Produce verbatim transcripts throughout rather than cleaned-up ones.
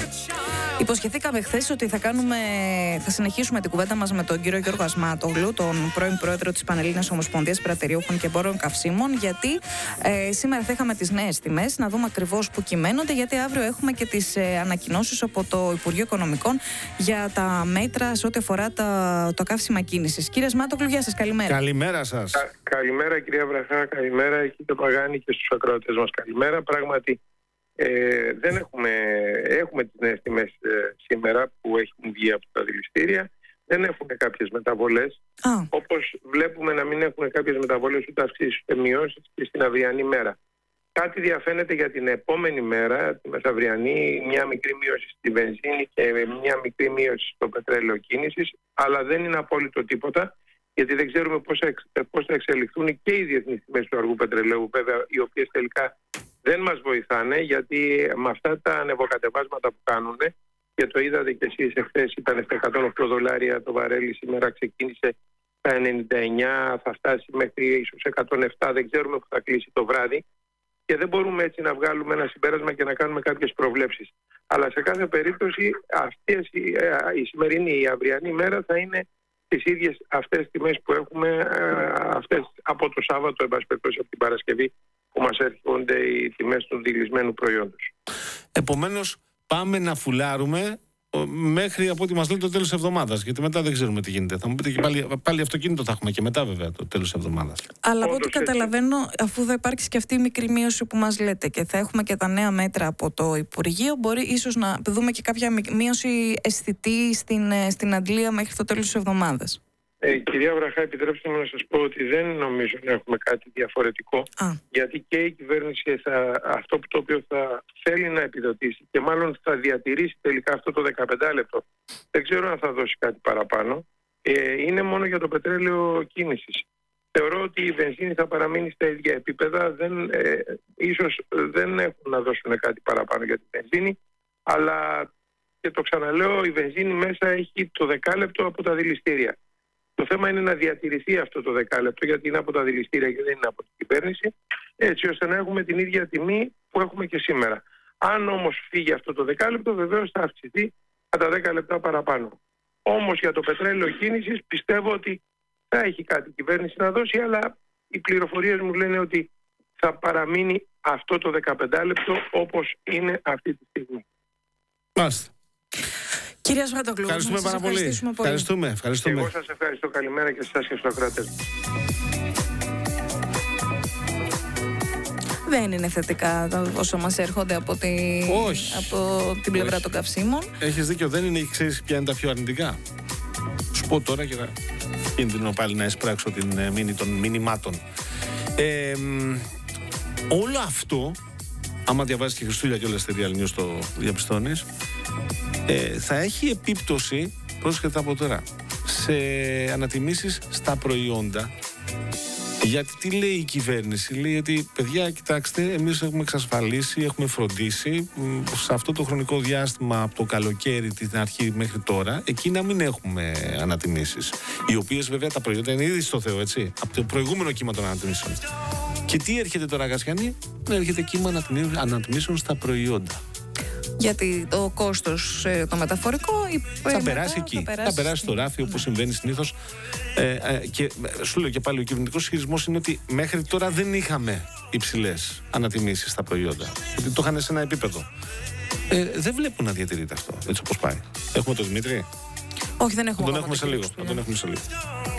Υποσχεθήκαμε χθες ότι θα, κάνουμε, θα συνεχίσουμε την κουβέντα μας με τον κύριο Γιώργο Ασμάτογλου, τον πρώην πρόεδρο της Πανελλήνιας Ομοσπονδίας Πρατηριούχων και Εμπόρων Καυσίμων, γιατί ε, σήμερα θα είχαμε τις νέες τιμές, να δούμε ακριβώς που κυμαίνονται, γιατί αύριο έχουμε και τις ε, ανακοινώσεις από το Υπουργείο Οικονομικών για τα μέτρα σε ό,τι αφορά τα, το καύσιμα κίνησης. Κύριε Ασμάτογλου, γεια σας, καλημέρα. Καλημέρα σας. Κα, καλημέρα κυρία Βραχά, καλημέρα εκεί το Παγάνη και στους ακροατές μας. Καλημέρα. Πράγματι, Ε, δεν έχουμε, έχουμε τις νέες τιμές ε, σήμερα που έχουν βγει από τα δηληστήρια. Δεν έχουν κάποιες μεταβολές. Ah. Όπως βλέπουμε να μην έχουν κάποιες μεταβολές ούτε αυξήσεις ούτε μειώσεις και στην αυριανή μέρα. Κάτι διαφαίνεται για την επόμενη μέρα, τη μεθαυριανή, μια μικρή μείωση στη βενζίνη και μια μικρή μείωση στο πετρέλαιο κίνησης, αλλά δεν είναι απόλυτο τίποτα, γιατί δεν ξέρουμε πώς θα, πώς θα εξελιχθούν και οι διεθνείς τιμές του αργού πετρελαίου, βέβαια, οι οποίες τελικά δεν μας βοηθάνε, γιατί με αυτά τα ανεβοκατεβάσματα που κάνουν, και το είδατε και εσείς εχθές, ήταν εκατόν οκτώ δολάρια το βαρέλι, σήμερα ξεκίνησε στα ενενήντα εννιά, θα φτάσει μέχρι ίσως εκατόν επτά, δεν ξέρουμε που θα κλείσει το βράδυ και δεν μπορούμε έτσι να βγάλουμε ένα συμπέρασμα και να κάνουμε κάποιες προβλέψεις. Αλλά σε κάθε περίπτωση αυτές, η σημερινή, η αυριανή μέρα θα είναι τις ίδιες αυτές τιμές που έχουμε αυτές από το Σάββατο, εν πάση περιπτώσει από την Παρασκευή, που μας έρχονται οι τιμές του δηλισμένου προϊόντος. Επομένως, πάμε να φουλάρουμε μέχρι από ό,τι μας λέει το τέλος της εβδομάδας. Γιατί μετά δεν ξέρουμε τι γίνεται. Θα μου πείτε και πάλι, πάλι αυτοκίνητο θα έχουμε και μετά, βέβαια, το τέλος της εβδομάδας. Αλλά από ό,τι καταλαβαίνω, αφού θα υπάρξει και αυτή η μικρή μείωση που μας λέτε και θα έχουμε και τα νέα μέτρα από το Υπουργείο, μπορεί ίσως να δούμε και κάποια μείωση αισθητή στην, στην αντλία μέχρι το τέλος της εβδομάδας. Ε, κυρία Βραχά, επιτρέψτε μου να σας πω ότι δεν νομίζω να έχουμε κάτι διαφορετικό, Α. γιατί και η κυβέρνηση θα, αυτό το οποίο θα θέλει να επιδοτήσει και μάλλον θα διατηρήσει τελικά αυτό το δεκαπέντε λεπτό, δεν ξέρω αν θα δώσει κάτι παραπάνω, ε, είναι μόνο για το πετρέλαιο κίνησης. Θεωρώ ότι η βενζίνη θα παραμείνει στα ίδια επίπεδα, δεν, ε, ίσως δεν έχουν να δώσουν κάτι παραπάνω για τη βενζίνη, αλλά και το ξαναλέω, η βενζίνη μέσα έχει το δεκάλεπτο από τα δηληστήρια. Το θέμα είναι να διατηρηθεί αυτό το δεκάλεπτο, γιατί είναι από τα δηληστήρια και δεν είναι από την κυβέρνηση, έτσι ώστε να έχουμε την ίδια τιμή που έχουμε και σήμερα. Αν όμως φύγει αυτό το δεκάλεπτο, βεβαίως θα αυξηθεί κατά δέκα λεπτά παραπάνω. Όμως για το πετρέλαιο κίνησης πιστεύω ότι θα έχει κάτι η κυβέρνηση να δώσει, αλλά οι πληροφορίες μου λένε ότι θα παραμείνει αυτό το δεκαπέντε λεπτό όπως είναι αυτή τη στιγμή. Μάλιστα. Κύριε Ασμάτογλου, ευχαριστούμε πάρα πολύ. πολύ. Ευχαριστούμε, ευχαριστούμε. Εγώ σας ευχαριστώ. Καλημέρα και σας και στους ακροατές. Δεν είναι θετικά όσο μας έρχονται από, τη... από την πλευρά Όχι. των καυσίμων. Έχεις δίκιο, δεν είναι, ξέρεις ποια είναι τα πιο αρνητικά. Σου πω τώρα και θα κίνδυνο πάλι να εισπράξω την ε, μήνυ των μηνυμάτων. Ε, όλο αυτό, άμα διαβάζεις και Χριστούλια και όλα στη Real News το διαπιστώνεις, ε, θα έχει επίπτωση, πρόσχετα από τώρα, σε ανατιμήσεις στα προϊόντα. Γιατί τι λέει η κυβέρνηση? Λέει ότι, παιδιά, κοιτάξτε, εμείς έχουμε εξασφαλίσει, έχουμε φροντίσει σε αυτό το χρονικό διάστημα από το καλοκαίρι την αρχή μέχρι τώρα, εκεί να μην έχουμε ανατιμήσεις. Οι οποίες βέβαια τα προϊόντα είναι ήδη στο Θεό, έτσι, από το προηγούμενο κύμα των ανατιμήσεων. Και τι έρχεται τώρα, Γασιανή? Έρχεται κύμα ανατιμήσεων στα προϊόντα. Γιατί το κόστος το μεταφορικό θα περάσει εκεί. Θα περάσει, θα περάσει στο ράφι, όπως συμβαίνει συνήθως. Ε, ε, και σου λέω και πάλι, ο κυβερνητικός ισχυρισμός είναι ότι μέχρι τώρα δεν είχαμε υψηλές ανατιμήσεις στα προϊόντα. Ότι το είχαν σε ένα επίπεδο. Ε, δεν βλέπω να διατηρείται αυτό έτσι όπως πάει. Έχουμε τον Δημήτρη? Όχι, δεν έχουμε. Θα τον έχουμε σε λίγο. Θα τον έχουμε σε λίγο.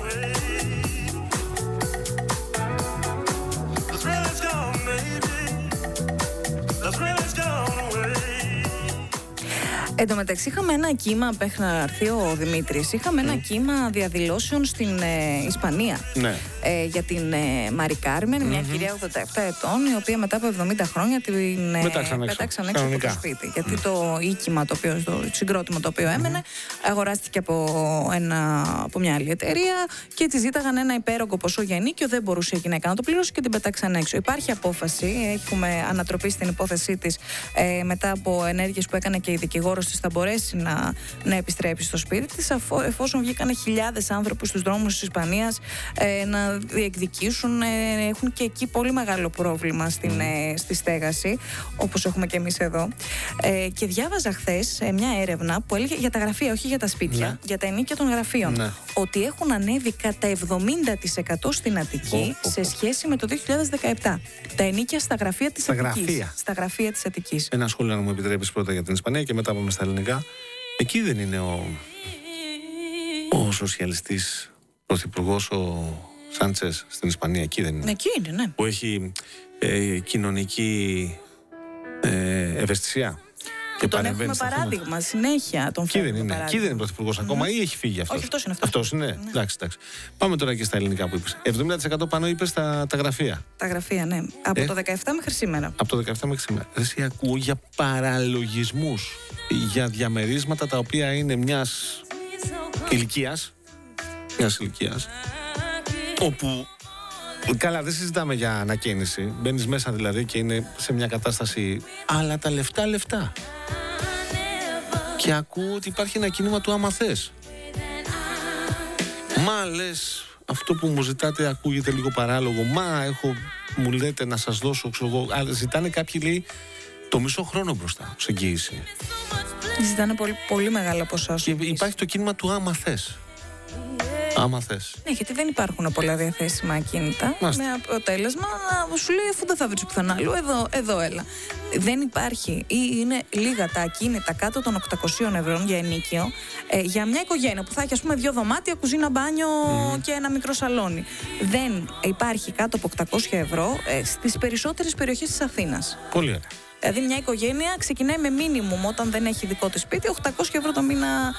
Εν τω μεταξύ, είχαμε ένα κύμα, μέχρι να έρθει ο Δημήτρης, είχαμε ένα mm. κύμα διαδηλώσεων στην ε, Ισπανία. Ναι. Ε, για την ε, Μαρι Κάρμεν, mm-hmm. μια κυρία ογδόντα επτά ετών, η οποία μετά από εβδομήντα χρόνια την ε, πέταξαν έξω από το σπίτι. Γιατί mm. το οίκημα, το, οποίο, το συγκρότημα το οποίο έμενε, mm-hmm. αγοράστηκε από, ένα, από μια άλλη εταιρεία και τη ζήταγαν ένα υπέρογκο ποσό για ενίκιο, δεν μπορούσε η γυναίκα να το πληρώσει και την πετάξαν έξω. Υπάρχει απόφαση, έχουμε ανατροπή στην υπόθεσή της ε, μετά από ενέργειες που έκανε και η δικηγόρος της, θα μπορέσει να, να επιστρέψει στο σπίτι της, εφόσον βγήκαν χιλιάδες άνθρωποι στους δρόμους της Ισπανίας ε, να διεκδικήσουν. Έχουν και εκεί πολύ μεγάλο πρόβλημα στην, στη στέγαση, όπως έχουμε και εμείς εδώ. Ε, και διάβαζα χθες μια έρευνα που έλεγε για τα γραφεία, όχι για τα σπίτια, ναι. για τα ενοίκια των γραφείων. Ναι. Ότι έχουν ανέβει κατά εβδομήντα τοις εκατό στην Αττική oh, oh, oh. σε σχέση με το δύο χιλιάδες δεκαεπτά. Τα ενοίκια στα γραφεία της Αττικής. Γραφεία. Στα γραφεία της Αττικής. Ένα σχόλιο, να μου επιτρέπεις, πρώτα για την Ισπανία και μετά πάμε στα ελληνικά. Εκεί δεν είναι ο, ο σοσιαλιστής πρωθυπουργός, ο Σάντσες, στην Ισπανία? Εκεί δεν είναι? Εκεί είναι, ναι. Που έχει ε, κοινωνική ε, ευαισθησία. Και τον έχουμε παράδειγμα θέματα. Συνέχεια. Τον εκεί δεν είναι, εκεί δεν είναι πρωθυπουργός mm-hmm. ακόμα, ή έχει φύγει αυτός? Όχι, αυτός είναι. Αυτός, αυτός είναι. Ναι. Εντάξει, εντάξει. Πάμε τώρα και στα ελληνικά που είπες. εβδομήντα τοις εκατό πάνω είπες τα, τα γραφεία. Τα γραφεία, ναι. Από ε? το δεκαεπτά μέχρι σήμερα. Από το δεκαεπτά μέχρι σήμερα. Εσύ ακούω για παραλογισμούς, για διαμερίσματα τα οποία είναι μιας ηλικίας. Μιας ηλικίας. Όπου. Καλά, δεν συζητάμε για ανακαίνιση. Μπαίνεις μέσα δηλαδή και είναι σε μια κατάσταση. Αλλά τα λεφτά, λεφτά. Και ακούω ότι υπάρχει ένα κίνημα του άμα θες. Μα λες, αυτό που μου ζητάτε ακούγεται λίγο παράλογο. Μα έχω, μου λέτε να σας δώσω, ξέρω, αλλά ζητάνε κάποιοι, λέει, το μισό χρόνο μπροστά σε εγγύηση. Ζητάνε πολύ, πολύ μεγάλα ποσά. Και υπάρχει το κίνημα του άμα θες. Άμα θες. Ναι, γιατί δεν υπάρχουν πολλά διαθέσιμα ακίνητα. Μάστε. Με αποτέλεσμα να σου λέει, αφού δεν θα βρεις πουθενά αλλού, εδώ, εδώ έλα. Δεν υπάρχει, ή είναι λίγα τα ακίνητα κάτω των οκτακοσίων ευρώ για ενοίκιο, ε, για μια οικογένεια που θα έχει, ας πούμε, δύο δωμάτια, κουζίνα, μπάνιο mm. και ένα μικρό σαλόνι. Δεν υπάρχει κάτω από οκτακόσια ευρώ ε, στις περισσότερες περιοχές της Αθήνας. Πολύ ωραία. Δηλαδή μια οικογένεια ξεκινάει με μίνιμουμ, όταν δεν έχει δικό της σπίτι, οκτακόσια ευρώ το μήνα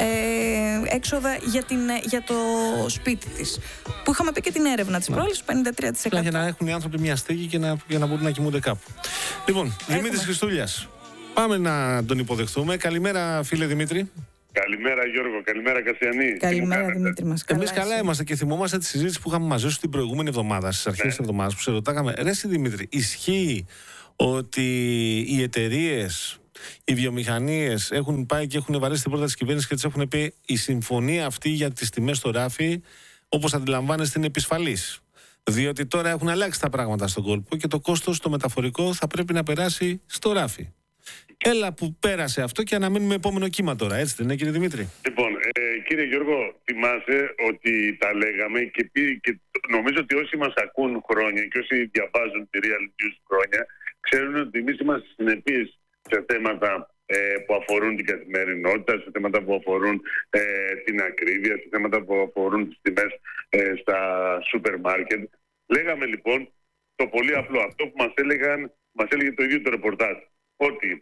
ε, έξοδα για, την, για το σπίτι της. Που είχαμε πει και την έρευνα της πρόληψης, πενήντα τρία τοις εκατό. Για να έχουν οι άνθρωποι μια στέγη και να, για να μπορούν να κοιμούνται κάπου. Λοιπόν, Δημήτρης Χριστούλιας, πάμε να τον υποδεχθούμε. Καλημέρα, φίλε Δημήτρη. Καλημέρα, Γιώργο. Καλημέρα, Κασιανή. Καλημέρα, Δημήτρη μας. Εμείς καλά είμαστε και θυμόμαστε τη συζήτηση που είχαμε μαζί σου την προηγούμενη εβδομάδα, στις αρχές ναι. της εβδομάδας, που σε ρωτάγαμε, ρε εσύ Δημήτρη, ισχύει ότι οι εταιρείες, οι βιομηχανίες έχουν πάει και έχουν βαρέσει την πόρτα της κυβέρνησης και τις έχουν πει η συμφωνία αυτή για τις τιμές στο ράφι, όπως αντιλαμβάνεστε, είναι επισφαλής? Διότι τώρα έχουν αλλάξει τα πράγματα στον κόλπο και το κόστος το μεταφορικό θα πρέπει να περάσει στο ράφι. Έλα που πέρασε αυτό και αναμένουμε επόμενο κύμα τώρα, έτσι δεν είναι, κύριε Δημήτρη? Λοιπόν, ε, κύριε Γιώργο, θυμάσαι ότι τα λέγαμε και, πει, και νομίζω ότι όσοι μας ακούν χρόνια και όσοι διαβάζουν τη Real News χρόνια, ξέρουν ότι εμείς είμαστε συνεπείς σε θέματα ε, που αφορούν την καθημερινότητα, σε θέματα που αφορούν ε, την ακρίβεια, σε θέματα που αφορούν τις τιμές ε, στα σούπερ μάρκετ. Λέγαμε λοιπόν το πολύ απλό, αυτό που μας, έλεγαν, μας έλεγε το ίδιο το ρεπορτάζ, ότι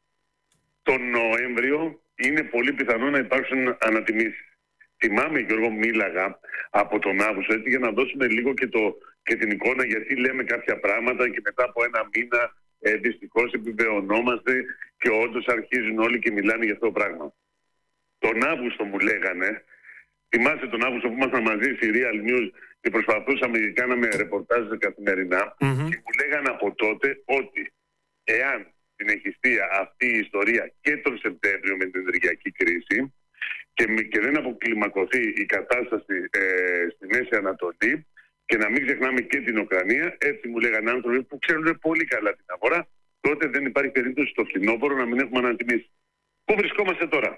τον Νοέμβριο είναι πολύ πιθανό να υπάρξουν ανατιμήσεις. Θυμάμαι, Γιώργο, μίλαγα από τον Αύγουστο, έτσι, για να δώσουμε λίγο και, το, και την εικόνα, γιατί λέμε κάποια πράγματα και μετά από ένα μήνα ε, δυστυχώς επιβεβαιωνόμαστε και όντως αρχίζουν όλοι και μιλάνε για αυτό το πράγμα. Τον Αύγουστο μου λέγανε, θυμάσαι τον Αύγουστο που ήμασταν μαζί στη Real News και προσπαθούσαμε και κάναμε ρεπορτάζ καθημερινά mm-hmm. και μου λέγανε από τότε ότι εάν συνεχιστεί αυτή η ιστορία και τον Σεπτέμβριο με την ενεργειακή κρίση και, και δεν αποκλιμακωθεί η κατάσταση ε, στη Μέση Ανατολή και να μην ξεχνάμε και την Ουκρανία, έτσι μου λέγανε άνθρωποι που ξέρουν πολύ καλά την αγορά, τότε δεν υπάρχει περίπτωση στο φθινόπωρο να μην έχουμε ανατιμήσει. Πού βρισκόμαστε τώρα?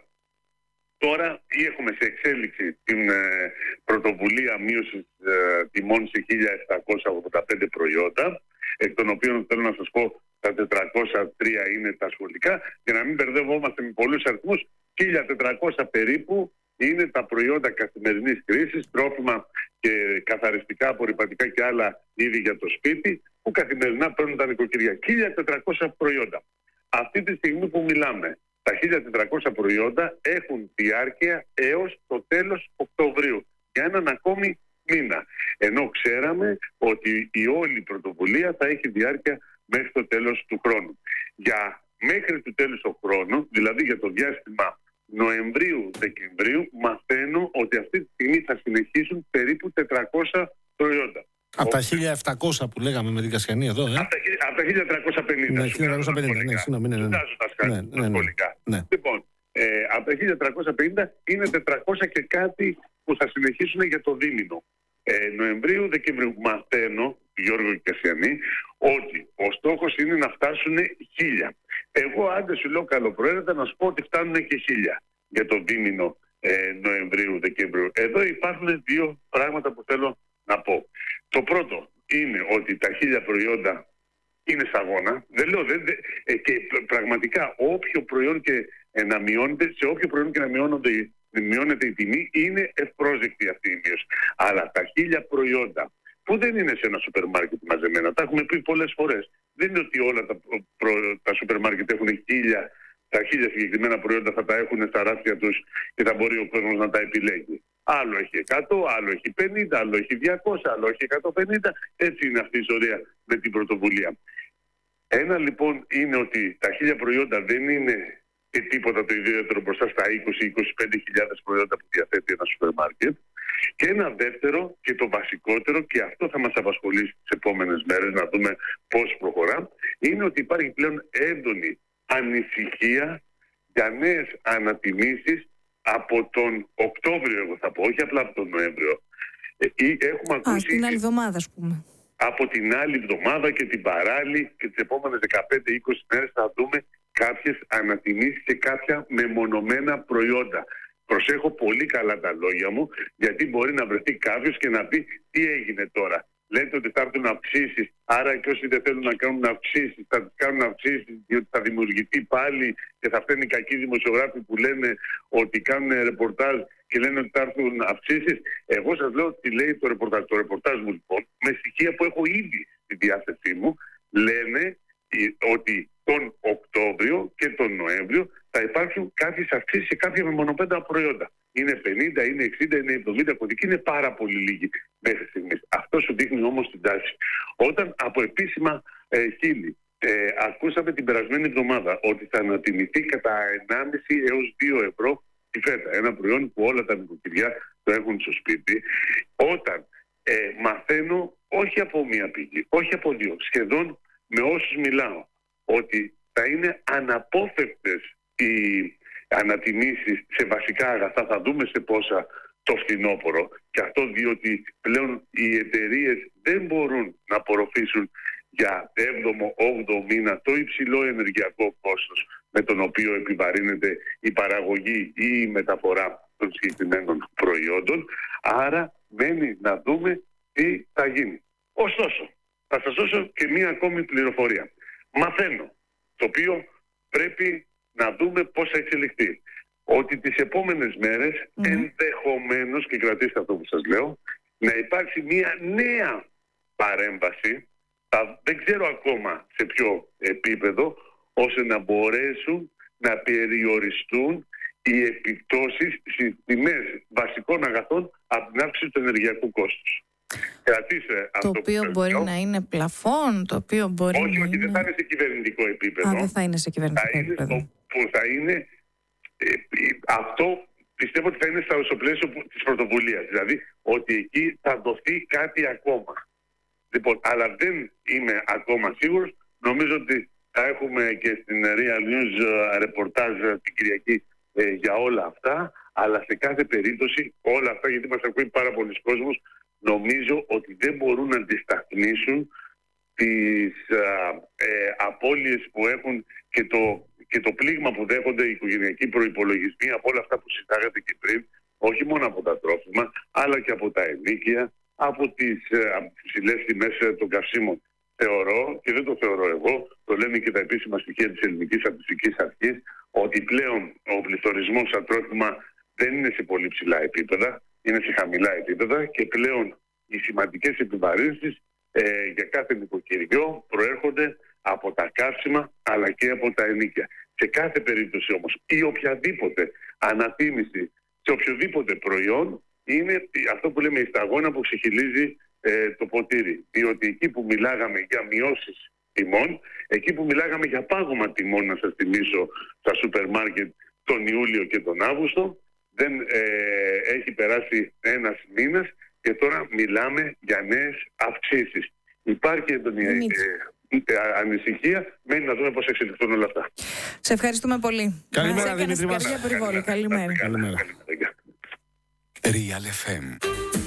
Τώρα ή έχουμε σε εξέλιξη την ε, πρωτοβουλία μείωσης ε, τιμών σε χίλια επτακόσια ογδόντα πέντε προϊόντα, εκ των οποίων θέλω να σας πω τα τετρακόσια τρία είναι τα σχολικά, για να μην μπερδευόμαστε με πολλούς αριθμούς, χίλια τετρακόσια περίπου είναι τα προϊόντα καθημερινής χρήσης, τρόφιμα και καθαριστικά, απορρυπαντικά και άλλα είδη για το σπίτι, που καθημερινά παίρνουν τα νοικοκυριά. χίλια τετρακόσια προϊόντα. Αυτή τη στιγμή που μιλάμε, τα χίλια τετρακόσια προϊόντα έχουν διάρκεια έως το τέλος Οκτωβρίου, για έναν ακόμη μήνα. Ενώ ξέραμε ότι η όλη πρωτοβουλία θα έχει διάρκεια μέχρι το τέλος του χρόνου. Για μέχρι το τέλος του χρόνου, δηλαδή για το διάστημα Νοεμβρίου-Δεκεμβρίου, μαθαίνω ότι αυτή τη στιγμή θα συνεχίσουν περίπου τετρακόσια προϊόντα. Από τα χίλια επτακόσια που λέγαμε με την Κασιανή εδώ, ε? Από τα χίλια τριακόσια πενήντα. Ναι, χίλια τριακόσια πενήντα, ναι, συγγνώμη, ναι, ναι. Ναι, ναι, ναι, ναι. Λοιπόν, ε, από τα χίλια τριακόσια πενήντα είναι τετρακόσια και κάτι που θα συνεχίσουν για το δίμηνο. ε, Νοεμβρίου, Δεκεμβρίου. Μαθαίνω, Γιώργο και Κασιανή, ότι ο στόχος είναι να φτάσουν χίλια. Εγώ άντε σου λέω καλοπροαίρετα να σου πω ότι φτάνουν και χίλια για το δίμηνο ε, Νοεμβρίου, Δεκεμβρίου. Εδώ υπάρχουν δύο πράγματα που θέλω να πω. Το πρώτο είναι ότι τα χίλια προϊόντα είναι σταγόνα. Δεν λέω, δεν, ε, και πραγματικά όποιο προϊόν και ε, να μειώνεται, σε όποιο προϊόν και να μειώνονται, μειώνεται η τιμή, είναι ευπρόσδεκτη αυτή η μείωση. Αλλά τα χίλια προϊόντα που δεν είναι σε ένα σούπερ μάρκετ μαζεμένα, τα έχουμε πει πολλές φορές. Δεν είναι ότι όλα τα, προ, τα σούπερ μάρκετ έχουν χίλια, τα χίλια συγκεκριμένα προϊόντα θα τα έχουν στα ράφια τους και θα μπορεί ο κόσμος να τα επιλέγει. Άλλο έχει εκατό, άλλο έχει πενήντα, άλλο έχει διακόσια, άλλο έχει εκατόν πενήντα. Έτσι είναι αυτή η ιστορία με την πρωτοβουλία. Ένα λοιπόν είναι ότι τα χίλια προϊόντα δεν είναι και τίποτα το ιδιαίτερο μπροστά στα είκοσι με είκοσι πέντε χιλιάδες προϊόντα που διαθέτει ένα σούπερ μάρκετ. Και ένα δεύτερο και το βασικότερο, και αυτό θα μας απασχολήσει τις επόμενες μέρες να δούμε πώς προχωρά, είναι ότι υπάρχει πλέον έντονη ανησυχία για νέες ανατιμήσεις από τον Οκτώβριο, εγώ θα πω, όχι απλά από τον Νοέμβριο. Έχουμε ακούσει... Α, την άλλη εβδομάδα, ας πούμε. Από την άλλη εβδομάδα και την παράλληλη και τις επόμενες δεκαπέντε με είκοσι μέρες θα δούμε κάποιες ανατιμήσεις σε κάποια μεμονωμένα προϊόντα. Προσέχω πολύ καλά τα λόγια μου, γιατί μπορεί να βρεθεί κάποιος και να πει τι έγινε τώρα. Λέτε ότι θα έρθουν αυξήσεις, άρα και όσοι δεν θέλουν να κάνουν αυξήσεις θα τις κάνουν αυξήσεις, διότι θα δημιουργηθεί πάλι και θα φταίνουν οι κακοί δημοσιογράφοι που λένε ότι κάνουν ρεπορτάζ και λένε ότι θα έρθουν αυξήσεις. Εγώ σας λέω τι λέει το ρεπορτάζ. Το ρεπορτάζ μου λοιπόν, με στοιχεία που έχω ήδη στη διάθεσή μου, λένε ότι τον Οκτώβριο και τον Νοέμβριο θα υπάρξουν κάποιες αυξήσεις σε κάποια μεμονωμένα προϊόντα. Είναι πενήντα, είναι εξήντα, είναι εβδομήντα κωδικοί, είναι πάρα πολύ λίγοι μέχρι στιγμής. Αυτό σου δείχνει όμως την τάση. Όταν από επίσημα ε, χείλη ε, ακούσαμε την περασμένη εβδομάδα ότι θα ανατιμηθεί κατά ενάμιση έως δύο ευρώ τη φέτα, ένα προϊόν που όλα τα νοικοκυριά το έχουν στο σπίτι, όταν ε, μαθαίνω όχι από μία πηγή, όχι από δύο, σχεδόν με όσους μιλάω, ότι θα είναι αναπόφευκτες οι ανατιμήσεις σε βασικά αγαθά, θα δούμε σε πόσα το φθινόπωρο, και αυτό διότι πλέον οι εταιρείες δεν μπορούν να απορροφήσουν για έβδομο όγδοο μήνα το υψηλό ενεργειακό κόστος με τον οποίο επιβαρύνεται η παραγωγή ή η μεταφορά των συγκεκριμένων προϊόντων. Άρα μένει να δούμε τι θα γίνει. Ωστόσο, θα σας δώσω και μία ακόμη πληροφορία. Μαθαίνω, το οποίο πρέπει να δούμε πώς θα εξελιχθεί, ότι τις επόμενες μέρες mm. ενδεχομένως, και κρατήστε αυτό που σας λέω, να υπάρξει μία νέα παρέμβαση, θα, δεν ξέρω ακόμα σε ποιο επίπεδο, ώστε να μπορέσουν να περιοριστούν οι επιπτώσεις στις τιμές βασικών αγαθών από την αύξηση του ενεργειακού κόστους. Κρατήστε το αυτό οποίο που μπορεί λέω. να είναι πλαφόν, το οποίο μπορεί όχι, να όχι, είναι... δεν θα είναι σε κυβερνητικό επίπεδο. Α, δεν θα είναι σε κυβερνητικό θα επίπεδο. Είναι το, που θα είναι, ε, αυτό πιστεύω ότι θα είναι στο πλαίσιο της πρωτοβουλίας. Δηλαδή ότι εκεί θα δοθεί κάτι ακόμα. Λοιπόν, αλλά δεν είμαι ακόμα σίγουρος. Νομίζω ότι θα έχουμε και στην Real News ρεπορτάζ την Κυριακή ε, για όλα αυτά. Αλλά σε κάθε περίπτωση όλα αυτά, γιατί μας ακούει πάρα πολλοί κόσμος, νομίζω ότι δεν μπορούν να αντισταθμίσουν τις α, ε, απώλειες που έχουν και το, και το πλήγμα που δέχονται οι οικογενειακοί προϋπολογισμοί από όλα αυτά που συζητάγατε και πριν, όχι μόνο από τα τρόφιμα, αλλά και από τα ενοίκια, από τις ε, ψηλές τιμές των καυσίμων. Θεωρώ, και δεν το θεωρώ εγώ, το λένε και τα επίσημα στοιχεία της Ελληνικής Στατιστικής Αρχής, ότι πλέον ο πληθωρισμός στα τρόφιμα δεν είναι σε πολύ ψηλά επίπεδα, είναι σε χαμηλά επίπεδα, και πλέον οι σημαντικές επιβαρύνσεις ε, για κάθε νοικοκυριό προέρχονται από τα καύσιμα αλλά και από τα ενοίκια. Σε κάθε περίπτωση όμως η οποιαδήποτε ανατίμηση σε οποιοδήποτε προϊόν είναι αυτό που λέμε η σταγόνα που ξεχυλίζει ε, το ποτήρι. Διότι εκεί που μιλάγαμε για μειώσεις τιμών, εκεί που μιλάγαμε για πάγωμα τιμών, να σας θυμίσω, στα σούπερ μάρκετ τον Ιούλιο και τον Αύγουστο, δεν ε, έχει περάσει ένας μήνας και τώρα μιλάμε για νέες αυξήσεις. Υπάρχει έντονη ε, ε, ανησυχία, μένει να δούμε πώς εξελιχθούν όλα αυτά. Σε ευχαριστούμε πολύ. Καλημέρα, Δημήτρη μας. Καλημέρα. Καλημέρα. Καλημέρα. Καλημέρα. Real εφ εμ.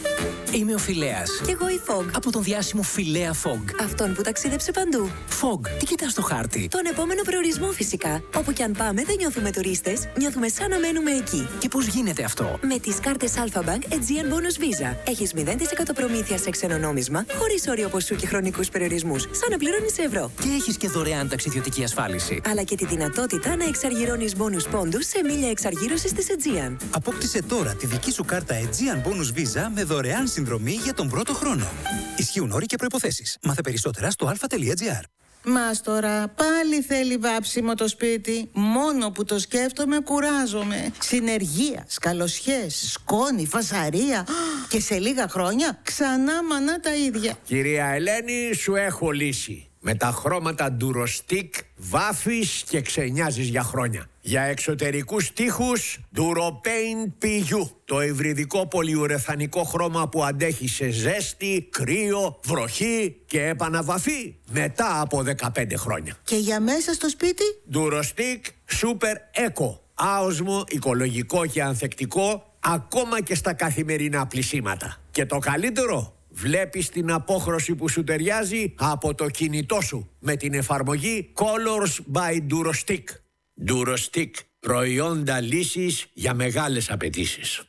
Είμαι ο Φιλέας. Κι εγώ η Fog. Από τον διάσημο Φιλέα Fog. Αυτόν που ταξίδεψε παντού. Fog, τι κοιτάς στο χάρτη? Τον επόμενο προορισμό φυσικά. Όπου κι αν πάμε δεν νιώθουμε τουρίστες, νιώθουμε σαν να μένουμε εκεί. Και πώς γίνεται αυτό? Με τις κάρτες Alpha Bank Aegean Bonus Visa. Έχεις μηδέν τοις εκατό προμήθεια σε ξένο νόμισμα, χωρίς όριο ποσού και χρονικούς περιορισμούς. Σαν να πληρώνεις ευρώ. Και έχεις και δωρεάν ταξιδιωτική ασφάλιση. Αλλά και τη δυνατότητα να εξαργυρώνεις bonus πόντους σε μίλια εξαργύρωσης της Aegean. Απόκτησε τώρα τη δική σου κάρτα Aegean Bonus Visa με δωρεάν συνδρομή για τον πρώτο χρόνο. Ισχύουν όροι και προϋποθέσεις. Μάθε περισσότερα στο αλφα τελεία τζι άρ. Μας τώρα πάλι θέλει βάψιμο το σπίτι. Μόνο που το σκέφτομαι κουράζομαι. Συνεργεία, σκαλοσιές, σκόνη, φασαρία. Και σε λίγα χρόνια ξανά μανά τα ίδια. Κυρία Ελένη, σου έχω λύση. Με τα χρώματα Durostic βάφεις και ξενιάζεις για χρόνια. Για εξωτερικούς τοίχους Duropaint πι γιου. Το υβριδικό πολυουρεθανικό χρώμα που αντέχει σε ζέστη, κρύο, βροχή και επαναβαφή μετά από δεκαπέντε χρόνια. Και για μέσα στο σπίτι Durostic Super Eco. Άοσμο, οικολογικό και ανθεκτικό ακόμα και στα καθημερινά πλυσίματα. Και το καλύτερο, βλέπεις την απόχρωση που σου ταιριάζει από το κινητό σου με την εφαρμογή Colors by Durostic. Durostic, προϊόντα λύσης για μεγάλες απαιτήσεις.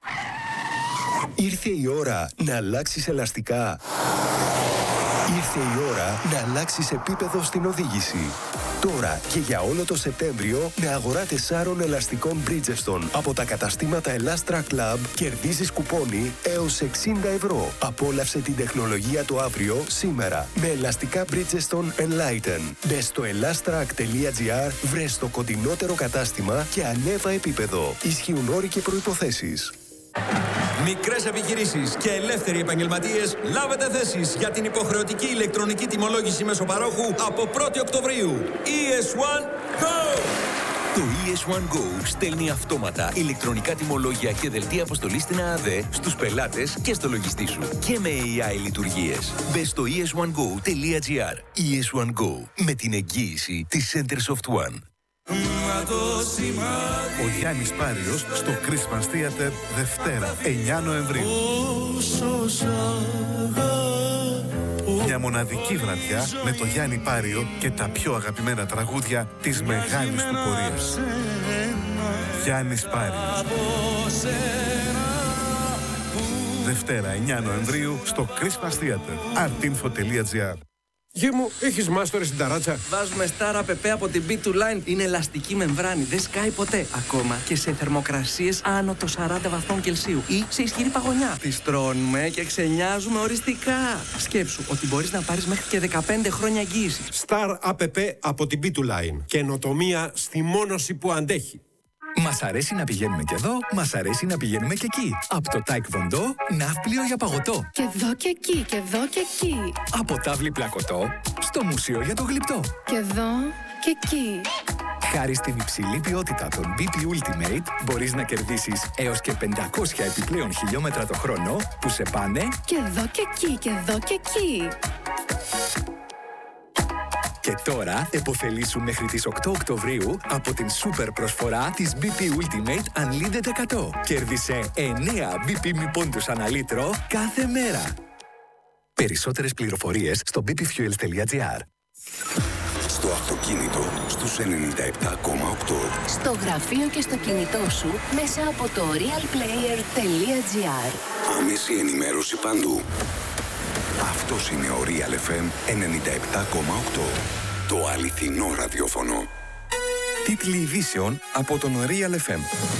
Ήρθε η ώρα να αλλάξεις ελαστικά. Ήρθε η ώρα να αλλάξεις επίπεδο στην οδήγηση. Τώρα και για όλο το Σεπτέμβριο με αγορά τεσσάρων ελαστικών Bridgestone από τα καταστήματα Elastra Club κερδίζεις κουπόνι έως εξήντα ευρώ. Απόλαυσε την τεχνολογία το αύριο σήμερα με ελαστικά Bridgestone Enlighten. Μπες στο elastrac τελεία τζι άρ, βρες το κοντινότερο κατάστημα και ανέβα επίπεδο. Ισχύουν όροι και προϋποθέσεις. Μικρές επιχειρήσεις και ελεύθεροι επαγγελματίες, λάβετε θέσεις για την υποχρεωτική ηλεκτρονική τιμολόγηση μεσοπαρόχου από πρώτη Οκτωβρίου. ι ες ουάν Go! Το ι ες ουάν Go στέλνει αυτόματα ηλεκτρονικά τιμολόγια και δελτία αποστολής στην ΑΑΔΕ στους πελάτες και στο λογιστή σου. Και με έι άι λειτουργίες. Μπες στο ι ες ουάν γκο τελεία τζι άρ. ι ες ουάν Go. Με την εγγύηση της Centersoft One. Ο Γιάννης Πάριος στο Christmas Theater Δευτέρα, εννιά Νοεμβρίου. Μια μοναδική βραδιά με το Γιάννη Πάριο και τα πιο αγαπημένα τραγούδια της μεγάλης του πορείας. Γιάννης Πάριος. Δευτέρα, εννιά Νοεμβρίου στο Christmas Theater. artinfo τελεία τζι άρ. Γη μου, έχεις μάστορες στην ταράτσα? Βάζουμε Star App από την μπι του Line. Είναι ελαστική μεμβράνη, δεν σκάει ποτέ. Ακόμα και σε θερμοκρασίες άνω των σαράντα βαθμών Κελσίου ή σε ισχυρή παγωνιά. Τις τρώνουμε και ξενιάζουμε οριστικά. Σκέψου ότι μπορείς να πάρεις μέχρι και δεκαπέντε χρόνια εγγύηση. Star App από την μπι του Line. Καινοτομία στη μόνωση που αντέχει. Μας αρέσει να πηγαίνουμε και εδώ, μας αρέσει να πηγαίνουμε και εκεί. Από το Taekwondo, ναύπλιο για παγωτό. Και εδώ και εκεί, και εδώ και εκεί. Από τάβλη πλακωτό, στο μουσείο για το γλυπτό. Και εδώ και εκεί. Χάρη στην υψηλή ποιότητα των μπι πι Ultimate, μπορείς να κερδίσεις έως και πεντακόσια επιπλέον χιλιόμετρα το χρόνο που σε πάνε και εδώ και εκεί, και εδώ και εκεί. Και τώρα επωφελήσου μέχρι τις οκτώ Οκτωβρίου από την σούπερ προσφορά της μπι πι Ultimate Unlimited εκατό. Κέρδισε εννέα μπι πι μη πόντους ανά λίτρο κάθε μέρα. Περισσότερες πληροφορίες στο μπι πι fuels τελεία τζι άρ. Στο αυτοκίνητο, στους ενενήντα επτά κόμμα οκτώ. Στο γραφείο και στο κινητό σου, μέσα από το realplayer τελεία τζι άρ. Άμεση ενημέρωση παντού. Αυτός είναι ο Real εφ εμ ενενήντα επτά κόμμα οκτώ. Το αληθινό ραδιόφωνο. Τίτλοι ειδήσεων από τον Real εφ εμ.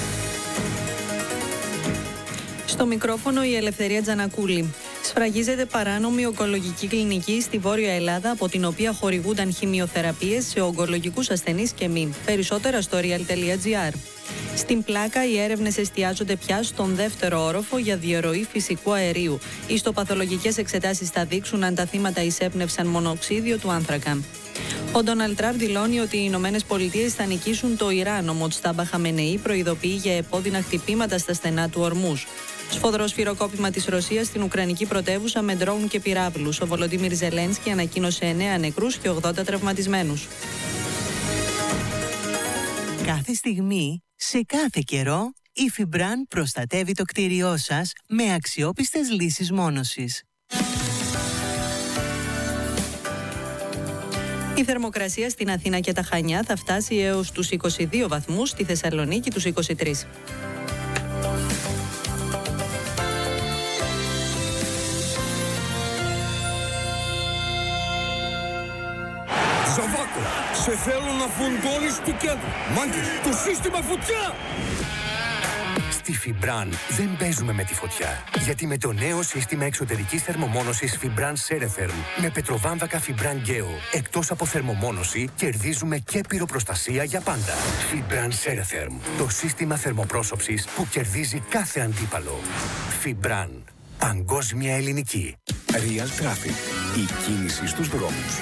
Στο μικρόφωνο η Ελευθερία Τζανακούλη. Σφραγίζεται παράνομη ογκολογική κλινική στη Βόρεια Ελλάδα, από την οποία χορηγούνταν χημειοθεραπείες σε ογκολογικούς ασθενείς και μη. Περισσότερα στο real τελεία τζι άρ. Στην Πλάκα, οι έρευνες εστιάζονται πια στον δεύτερο όροφο για διαρροή φυσικού αερίου. Οι ιστοπαθολογικές εξετάσεις θα δείξουν αν τα θύματα εισέπνευσαν μονοξίδιο του άνθρακα. Ο Ντόναλντ Τραμπ δηλώνει ότι οι Ηνωμένες Πολιτείες θα νικήσουν το Ιράν. Ο Μοτστάμπα Χαμενεή προειδοποιεί για επώδυνα χτυπήματα στα στενά του Ορμούζ. Σφοδρό σφυροκόπημα της Ρωσίας στην Ουκρανική πρωτεύουσα με ντρόουν και πυράβλους. Ο Βολοντίμιρ Ζελένσκι ανακοίνωσε εννέα νεκρούς και ογδόντα τραυματισμένους. Κάθε στιγμή, σε κάθε καιρό, Η Fibran προστατεύει το κτίριό σας με αξιόπιστες λύσεις μόνωσης. Η θερμοκρασία στην Αθήνα και τα Χανιά θα φτάσει έως τους είκοσι δύο βαθμούς, στη Θεσσαλονίκη τους είκοσι τρεις. Ζαβάκο, σε θέλω να φουντώνεις του κέντρου. Μάγκες, το σύστημα φωτιά! Στη Fibran δεν παίζουμε με τη φωτιά. Γιατί με το νέο σύστημα εξωτερικής θερμομόνωσης Fibran Ceretherm με πετροβάμβακα Fibran Geo, εκτός από θερμομόνωση, κερδίζουμε και πυροπροστασία για πάντα. Fibran Ceretherm, το σύστημα θερμοπρόσωψης που κερδίζει κάθε αντίπαλο. Fibran, παγκόσμια ελληνική. Real Traffic, η κίνηση στους δρόμους.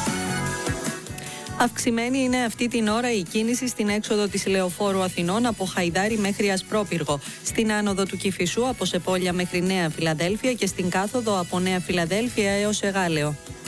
Αυξημένη είναι αυτή την ώρα η κίνηση στην έξοδο της Λεωφόρου Αθηνών από Χαϊδάρη μέχρι Ασπρόπυργο, στην άνοδο του Κηφισού από Σεπόλια μέχρι Νέα Φιλαδέλφια και στην κάθοδο από Νέα Φιλαδέλφια έως Εγάλεο.